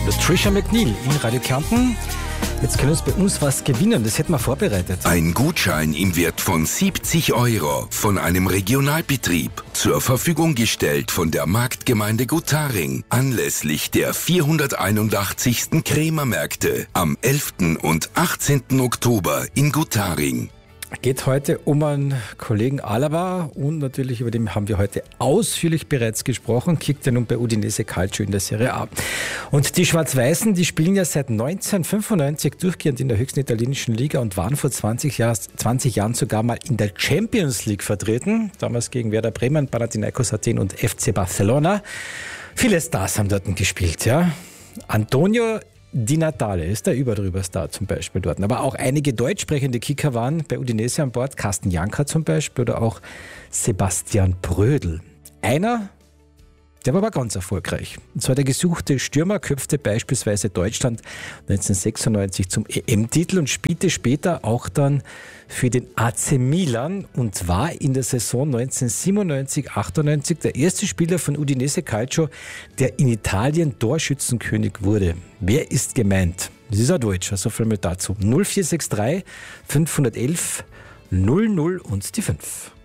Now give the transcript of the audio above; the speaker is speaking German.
Trisha McNeil in Radio Kärnten. Jetzt können Sie bei uns was gewinnen, das hätten wir vorbereitet. Ein Gutschein im Wert von 70 € von einem Regionalbetrieb, zur Verfügung gestellt von der Marktgemeinde Gutharing, anlässlich der 481. Krämermärkte am 11. und 18. Oktober in Gutharing. Geht heute um einen Kollegen Alaba und natürlich über den haben wir heute ausführlich bereits gesprochen. Kickt ja nun bei Udinese Calcio in der Serie A. Und die Schwarz-Weißen, die spielen ja seit 1995 durchgehend in der höchsten italienischen Liga und waren vor 20 Jahren sogar mal in der Champions League vertreten. Damals gegen Werder Bremen, Panathinaikos Athen und FC Barcelona. Viele Stars haben dort gespielt, ja. Antonio Di Natale ist der Überdrüber-Star zum Beispiel dort. Aber auch einige deutschsprechende Kicker waren bei Udinese an Bord. Carsten Janka zum Beispiel oder auch Sebastian Prödl. Einer, der war aber ganz erfolgreich. Und zwar der gesuchte Stürmer köpfte beispielsweise Deutschland 1996 zum EM-Titel und spielte später auch dann für den AC Milan und war in der Saison 1997/98 der erste Spieler von Udinese Calcio, der in Italien Torschützenkönig wurde. Wer ist gemeint? Das ist ein Deutscher, so viel mit dazu. 0463 511 00 und die 5.